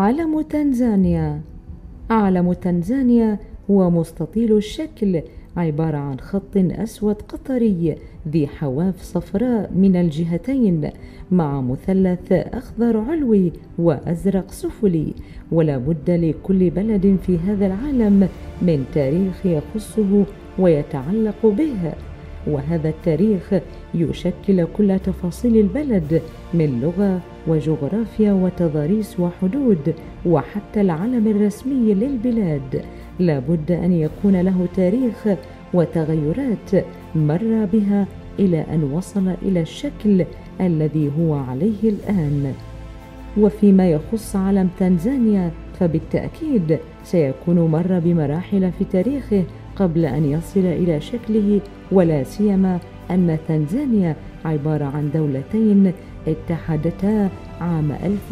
علم تنزانيا. علم تنزانيا هو مستطيل الشكل، عبارة عن خط أسود قطري ذي حواف صفراء من الجهتين، مع مثلث أخضر علوي وأزرق سفلي. ولا بد لكل بلد في هذا العالم من تاريخ يخصه ويتعلق به، وهذا التاريخ يشكل كل تفاصيل البلد من لغة وجغرافيا وتضاريس وحدود، وحتى العلم الرسمي للبلاد لا بد أن يكون له تاريخ وتغيرات مر بها إلى أن وصل إلى الشكل الذي هو عليه الآن. وفيما يخص علم تنزانيا فبالتأكيد سيكون مر بمراحل في تاريخه قبل أن يصل إلى شكله، ولا سيما أن تنزانيا عبارة عن دولتين اتحدتا عام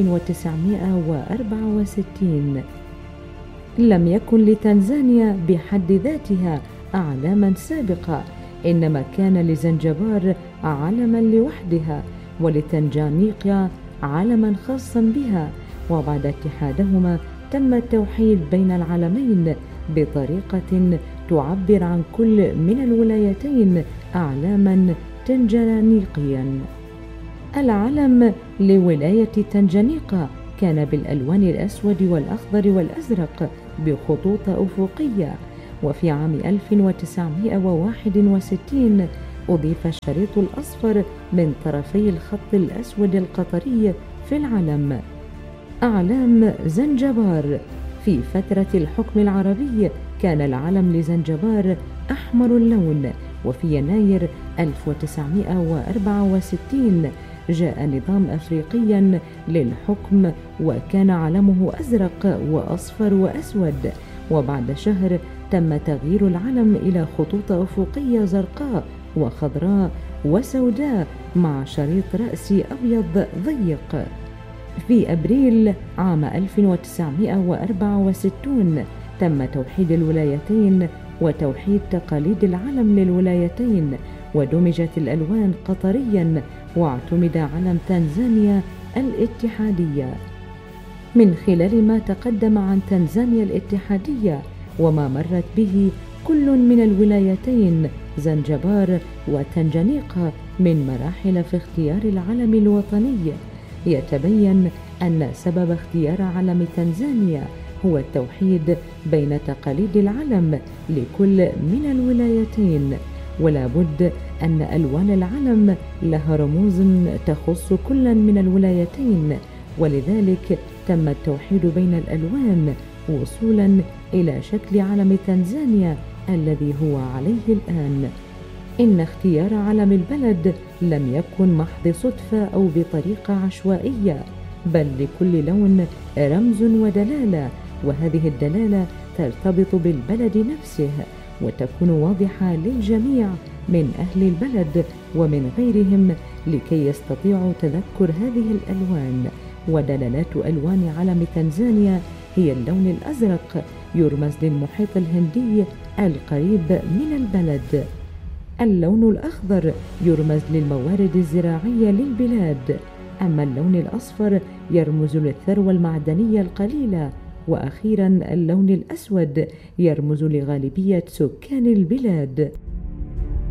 1964. لم يكن لتنزانيا بحد ذاتها أعلاما سابقة، إنما كان لزنجبار علما لوحدها، ولتنجانيقيا علما خاصا بها. وبعد اتحادهما تم التوحيد بين العلمين بطريقة تعبر عن كل من الولايتين أعلاما تنجانيقيا. العلم لولاية تنجانيقا كان بالألوان الأسود والأخضر والأزرق بخطوط أفقية، وفي عام 1961 أضيف الشريط الأصفر من طرفي الخط الأسود القطري في العلم. أعلام زنجبار. في فترة الحكم العربي كان العلم لزنجبار أحمر اللون، وفي يناير 1964 جاء نظام أفريقيا للحكم وكان علمه أزرق وأصفر وأسود، وبعد شهر تم تغيير العلم إلى خطوط أفقية زرقاء وخضراء وسوداء مع شريط رأسي أبيض ضيق. في أبريل عام 1964 تم توحيد الولايتين وتوحيد تقاليد العلم للولايتين، ودمجت الألوان قطريا، واعتمد علم تنزانيا الاتحادية. من خلال ما تقدم عن تنزانيا الاتحادية وما مرت به كل من الولايتين زنجبار وتنجانيقا من مراحل في اختيار العلم الوطني، يتبين أن سبب اختيار علم تنزانيا هو التوحيد بين تقاليد العلم لكل من الولايتين، ولا بد أن ألوان العلم لها رموز تخص كل من الولايتين، ولذلك تم التوحيد بين الألوان وصولا إلى شكل علم تنزانيا الذي هو عليه الآن. إن اختيار علم البلد لم يكن محض صدفة أو بطريقة عشوائية، بل لكل لون رمز ودلالة، وهذه الدلالة ترتبط بالبلد نفسه وتكون واضحة للجميع من أهل البلد ومن غيرهم لكي يستطيعوا تذكر هذه الألوان. ودلالات ألوان علم تنزانيا هي اللون الأزرق يرمز للمحيط الهندي القريب من البلد، اللون الأخضر يرمز للموارد الزراعية للبلاد، أما اللون الأصفر يرمز للثروة المعدنية القليلة، وأخيرا اللون الأسود يرمز لغالبية سكان البلاد.